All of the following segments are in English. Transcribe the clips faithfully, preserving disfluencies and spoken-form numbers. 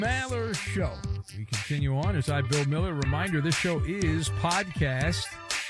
Maller Show. We continue on. As I, Bill Miller, reminder, this show is podcast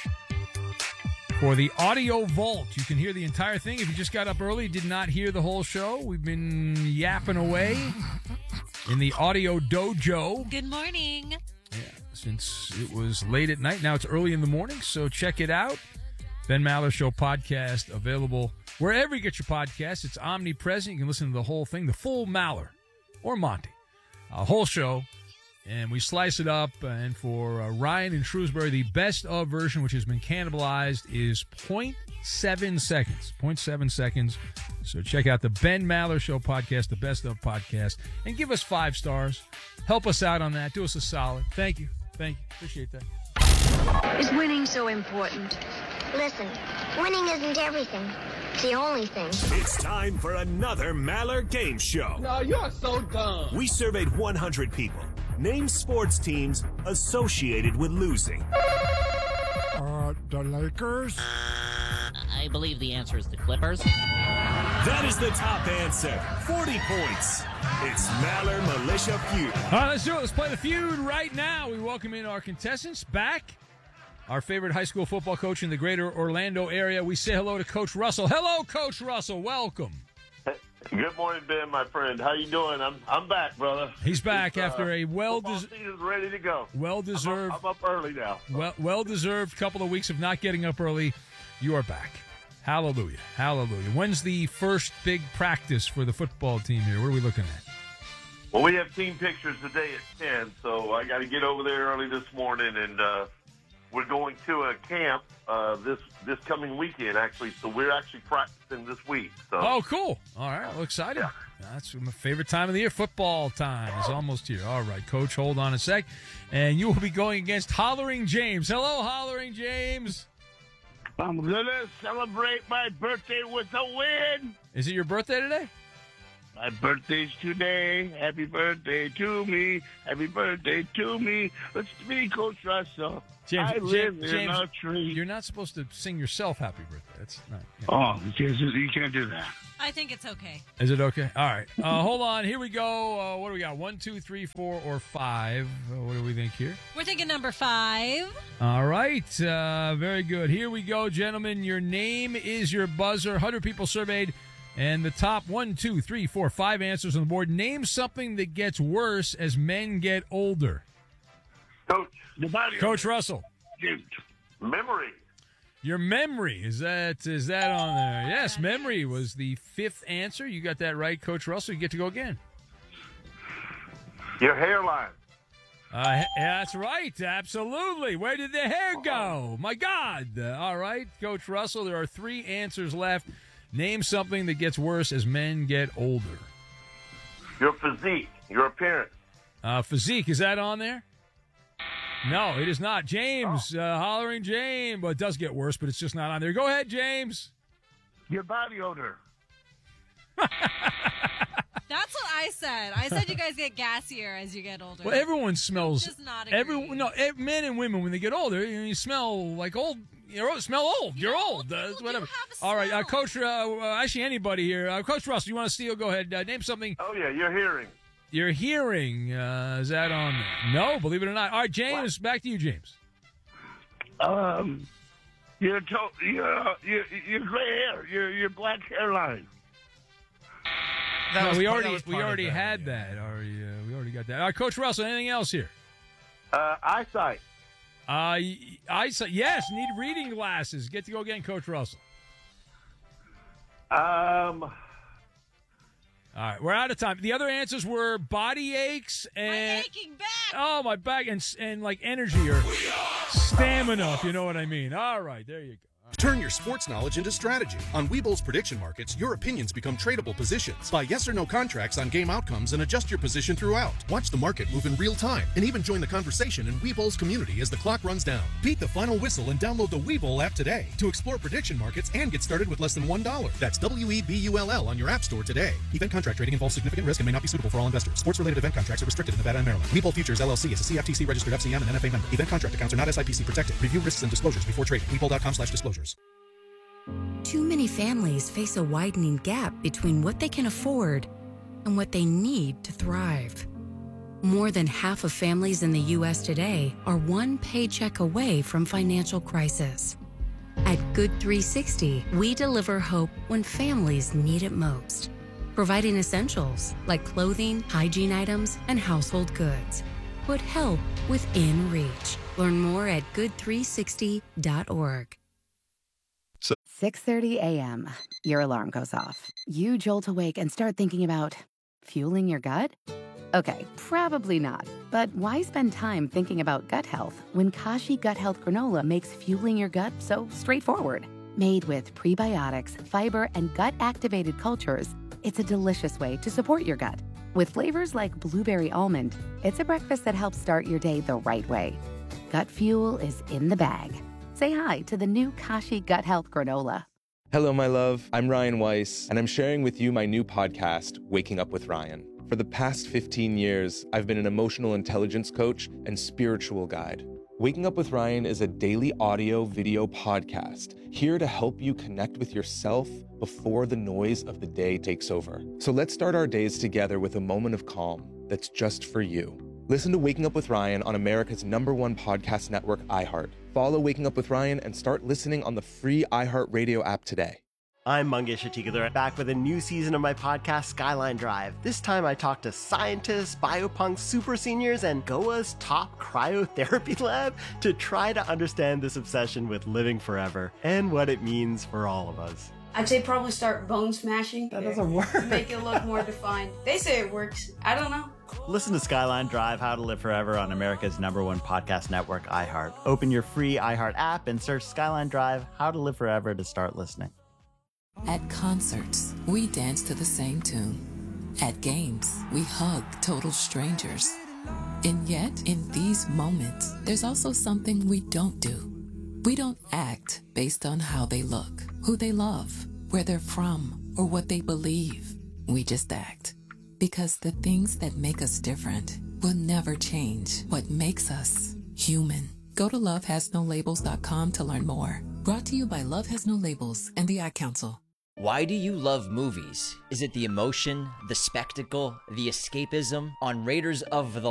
for the Audio Vault. You can hear the entire thing. If you just got up early, did not hear the whole show, we've been yapping away in the Audio Dojo. Good morning. Yeah, since it was late at night. Now it's early in the morning, so check it out. Ben Maller Show podcast available wherever you get your podcasts. It's omnipresent. You can listen to the whole thing, the full Maller or Monty. A whole show, and we slice it up. And for uh, Ryan in Shrewsbury, the best of version, which has been cannibalized, is zero point seven seconds. zero point seven seconds. So check out the Ben Maller Show podcast, the best of podcast, and give us five stars. Help us out on that. Do us a solid. Thank you. Thank you. Appreciate that. Is winning so important? Listen, winning isn't everything. It's the only thing. It's time for another Maller Game Show. No, you're so dumb. We surveyed one hundred people. Name sports teams associated with losing. Uh, the Lakers? I believe the answer is the Clippers. That is the top answer. forty points. It's Maller Militia Feud. All right, let's do it. Let's play the feud right now. We welcome in our contestants back. Our favorite high school football coach in the greater Orlando area. We say hello to Coach Russell. Hello, Coach Russell. Welcome. Good morning, Ben, my friend. How you doing? I'm I'm back, brother. He's back it's, after uh, a well football des- season's ready to go. Well deserved. I'm up, I'm up early now. Well well deserved couple of weeks of not getting up early. You are back. Hallelujah. Hallelujah. When's the first big practice for the football team here? What are we looking at? Well, we have team pictures today at ten, so I got to get over there early this morning, and uh, we're going to a camp uh, this this coming weekend, actually. So we're actually practicing this week. So. Oh, cool. All right. Well, exciting. Yeah. That's my favorite time of the year. Football time is almost here. All right, Coach, hold on a sec. And you will be going against Hollering James. Hello, Hollering James. I'm going to celebrate my birthday with a win. Is it your birthday today? My birthday's today. Happy birthday to me. Happy birthday to me. It's me, Coach Russell. James, I live James, in James, a tree. You're not supposed to sing yourself happy birthday. That's not. Yeah. Oh, you can't, you can't do that. I think it's okay. Is it okay? All right. Uh, hold on. Here we go. Uh, what do we got? One, two, three, four, or five? Uh, what do we think here? We're thinking number five. All right. Uh, very good. Here we go, gentlemen. Your name is your buzzer. one hundred people surveyed. And the top one, two, three, four, five answers on the board. Name something that gets worse as men get older. Coach. The body Coach Russell. Dude. Memory. Your memory, is that is that on there? Yes, memory was the fifth answer. You got that right, Coach Russell. You get to go again. Your hairline. Uh, that's right. Absolutely. Where did the hair go? My God. Uh, all right, Coach Russell, there are three answers left. Name something that gets worse as men get older. Your physique. Your appearance. Uh, physique, is that on there? No, it is not. James, oh. uh, Hollering James. Well, it does get worse, but it's just not on there. Go ahead, James. Your body odor. That's what I said. I said you guys get gassier as you get older. Well, everyone smells. Just not agree. Everyone, no, ev- men and women when they get older, you, know, you smell like old. You know, smell old. You're, You're old. old. Uh, You whatever. have a All right, uh, smell. Coach. Uh, uh, actually, anybody here. Uh, Coach Russell, you want to steal? Go ahead. Uh, name something. Oh, yeah, your hearing. Your hearing. Uh, is that on there? No, believe it or not. All right, James. What? Back to you, James. Um, your, to- your, uh, your, your gray hair. Your, your black hairline. No, was we part- already that was we part of already that, had yeah. that. Already, uh, we already got that. All right, Coach Russell. Anything else here? Uh, eyesight. Uh, I yes, need reading glasses. Get to go again, Coach Russell. Um, All right, we're out of time. The other answers were body aches My and aching back. oh my back and and like energy or stamina, if you know what I mean. All right, there you go. Turn your sports knowledge into strategy. On Webull's prediction markets, your opinions become tradable positions. Buy yes or no contracts on game outcomes and adjust your position throughout. Watch the market move in real time and even join the conversation in Webull's community as the clock runs down. Beat the final whistle and download the Webull app today to explore prediction markets and get started with less than one dollar. That's W E B U L L on your app store today. Event contract trading involves significant risk and may not be suitable for all investors. Sports-related event contracts are restricted in Nevada and Maryland. Webull Futures L L C is a C F T C registered F C M and N F A member. Event contract accounts are not S I P C protected. Review risks and disclosures before trading. Webull dot com slash disclosures. Too many families face a widening gap between what they can afford and what they need to thrive. More than half of families in the U S today are one paycheck away from financial crisis. At Good three sixty, we deliver hope when families need it most, providing essentials like clothing, hygiene items, and household goods. Put help within reach. Learn more at good three sixty dot org. six thirty a.m. Your alarm goes off. You jolt awake and start thinking about fueling your gut? Okay, probably not. But why spend time thinking about gut health when Kashi Gut Health Granola makes fueling your gut so straightforward? Made with prebiotics, fiber, and gut-activated cultures, it's a delicious way to support your gut. With flavors like blueberry almond, it's a breakfast that helps start your day the right way. Gut fuel is in the bag. Say hi to the new Kashi Gut Health Granola. Hello, my love. I'm Ryan Weiss, and I'm sharing with you my new podcast, Waking Up with Ryan. For the past fifteen years, I've been an emotional intelligence coach and spiritual guide. Waking Up with Ryan is a daily audio video podcast here to help you connect with yourself before the noise of the day takes over. So let's start our days together with a moment of calm that's just for you. Listen to Waking Up with Ryan on America's number one podcast network, iHeart. Follow Waking Up with Ryan and start listening on the free iHeartRadio app today. I'm Mangesh Hattikudur, back with a new season of my podcast, Skyline Drive. This time I talk to scientists, biopunks, super seniors, and Goa's top cryotherapy lab to try to understand this obsession with living forever and what it means for all of us. I'd say probably start bone smashing. That doesn't work. Make it look more defined. They say it works. I don't know. Listen to Skyline Drive, How to Live Forever on America's number one podcast network, iHeart. Open your free iHeart app and search Skyline Drive, How to Live Forever to start listening. At concerts, we dance to the same tune. At games, we hug total strangers. And yet, in these moments, there's also something we don't do. We don't act based on how they look, who they love, where they're from, or what they believe. We just act. Because the things that make us different will never change what makes us human. Go to love has no labels dot com to learn more. Brought to you by Love Has No Labels and the Ad Council. Why do you love movies? Is it the emotion, the spectacle, the escapism? On Raiders of the